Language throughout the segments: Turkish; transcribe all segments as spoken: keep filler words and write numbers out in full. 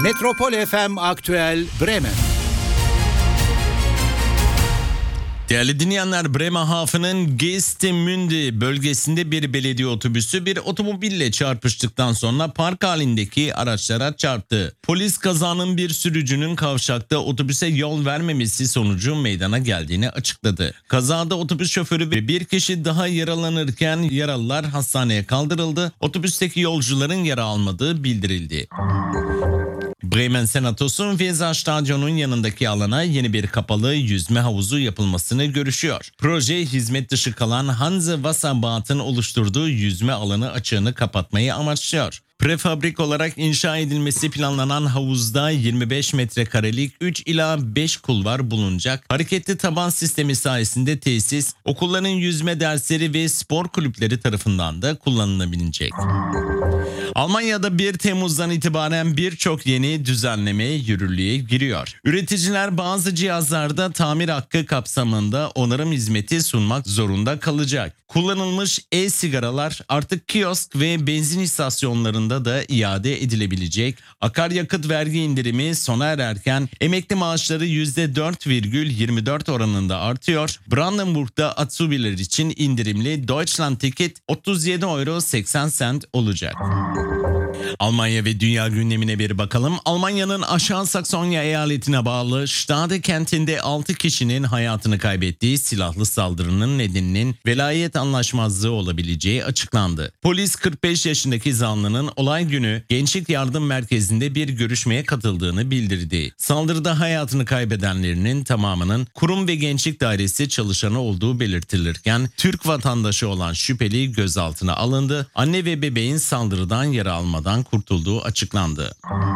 Metropol F M Aktüel Bremen. Değerli dinleyenler, Bremerhaven'ın Geestemünde bölgesinde bir belediye otobüsü bir otomobille çarpıştıktan sonra park halindeki araçlara çarptı. Polis kazanın bir sürücünün kavşakta otobüse yol vermemesi sonucu meydana geldiğini açıkladı. Kazada otobüs şoförü ve bir kişi daha yaralanırken yaralılar hastaneye kaldırıldı. Otobüsteki yolcuların yara almadığı bildirildi. Bremen Senatosu Weserstadion'un yanındaki alana yeni bir kapalı yüzme havuzu yapılmasını görüşüyor. Proje, hizmet dışı kalan Hanse Wasserbad'ın oluşturduğu yüzme alanı açığını kapatmayı amaçlıyor. Prefabrik olarak inşa edilmesi planlanan havuzda yirmi beş metrekarelik üç ila beş kulvar bulunacak. Hareketli taban sistemi sayesinde tesis, okulların yüzme dersleri ve spor kulüpleri tarafından da kullanılabilecek. Almanya'da bir Temmuz'dan itibaren birçok yeni düzenleme yürürlüğe giriyor. Üreticiler bazı cihazlarda tamir hakkı kapsamında onarım hizmeti sunmak zorunda kalacak. Kullanılmış e-sigaralar artık kiosk ve benzin istasyonlarında da iade edilebilecek. Akaryakıt vergi indirimi sona ererken emekli maaşları yüzde dört virgül yirmi dört oranında artıyor. Brandenburg'da Azubiler için indirimli Deutschland Ticket otuz yedi euro seksen sent olacak. Almanya ve dünya gündemine bir bakalım. Almanya'nın Aşağı Saksonya eyaletine bağlı Stade kentinde altı kişinin hayatını kaybettiği silahlı saldırının nedeninin velayet anlaşmazlığı olabileceği açıklandı. Polis kırk beş yaşındaki zanlının olay günü Gençlik Yardım Merkezi'nde bir görüşmeye katıldığını bildirdi. Saldırıda hayatını kaybedenlerinin tamamının kurum ve gençlik dairesi çalışanı olduğu belirtilirken Türk vatandaşı olan şüpheli gözaltına alındı. Anne ve bebeğin saldırıdan yara almadan kurtulduğu açıklandı.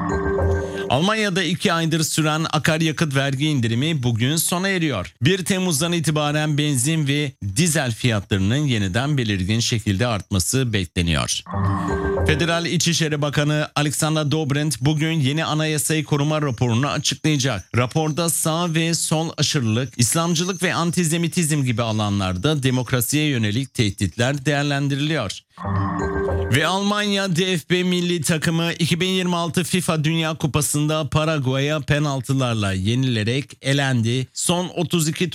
Almanya'da iki aydır süren akaryakıt vergi indirimi bugün sona eriyor. bir Temmuz'dan itibaren benzin ve dizel fiyatlarının yeniden belirgin şekilde artması bekleniyor. Federal İçişleri Bakanı Alexander Dobrindt bugün yeni anayasayı koruma raporunu açıklayacak. Raporda sağ ve sol aşırılık, İslamcılık ve antisemitizm gibi alanlarda demokrasiye yönelik tehditler değerlendiriliyor. Ve Almanya D F B milli takımı iki bin yirmi altı FIFA Dünya Kupası'nda Paraguay'a penaltılarla yenilerek elendi. Son otuz iki